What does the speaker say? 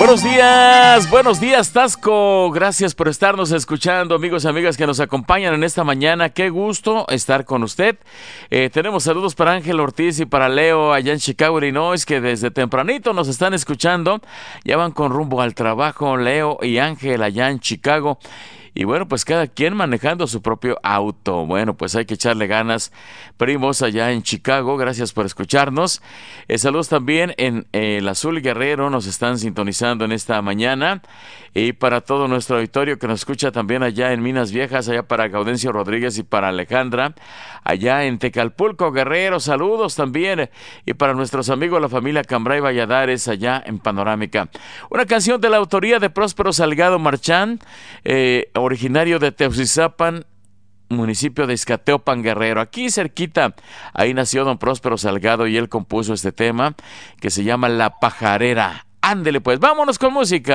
Buenos días, Tasco. Gracias por estarnos escuchando, amigos y amigas que nos acompañan en esta mañana. Qué gusto estar con usted. Tenemos saludos para Ángel Ortiz y para Leo allá en Chicago, Illinois, que desde tempranito nos están escuchando. Ya van con rumbo al trabajo, Leo y Ángel allá en Chicago. Y bueno, pues cada quien manejando su propio auto. Bueno, pues hay que echarle ganas, primos, allá en Chicago. Gracias por escucharnos. Saludos también en el Azul Guerrero, nos están sintonizando en esta mañana. Y para todo nuestro auditorio que nos escucha también allá en Minas Viejas, allá para Gaudencio Rodríguez y para Alejandra. Allá en Tecalpulco, Guerrero, saludos también. Y para nuestros amigos, la familia Cambray Valladares, allá en Panorámica. Una canción de la autoría de Próspero Salgado Marchán, originario de Teucizapan, municipio de Izcateopan, Guerrero. Aquí cerquita, ahí nació don Próspero Salgado y él compuso este tema que se llama La Pajarera. Ándele pues, vámonos con música.